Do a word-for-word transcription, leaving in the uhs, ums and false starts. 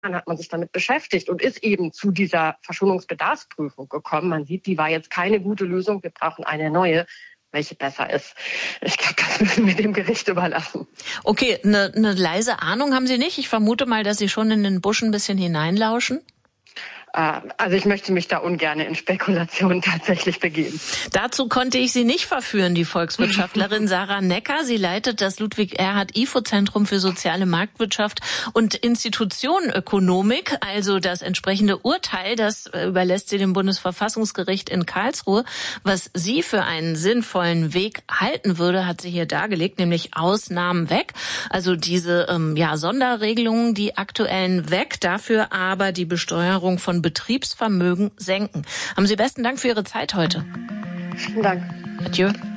Dann hat man sich damit beschäftigt und ist eben zu dieser Verschuldungsbedarfsprüfung gekommen. Man sieht, die war jetzt keine gute Lösung. Wir brauchen eine neue, welche besser ist. Ich glaube, das müssen wir dem Gericht überlassen. Okay, eine ne leise Ahnung haben Sie nicht? Ich vermute mal, dass Sie schon in den Busch ein bisschen hineinlauschen. Also ich möchte mich da ungern in Spekulationen tatsächlich begeben. Dazu konnte ich Sie nicht verführen, die Volkswirtschaftlerin Sarah Necker. Sie leitet das Ludwig-Erhard-I F O-Zentrum für soziale Marktwirtschaft und Institutionenökonomik. Also das entsprechende Urteil, das überlässt sie dem Bundesverfassungsgericht in Karlsruhe. Was sie für einen sinnvollen Weg halten würde, hat sie hier dargelegt, nämlich Ausnahmen weg. Also diese ähm, ja, Sonderregelungen, die aktuellen weg, dafür aber die Besteuerung von Betriebsvermögen senken. Haben Sie besten Dank für Ihre Zeit heute. Vielen Dank. Adieu.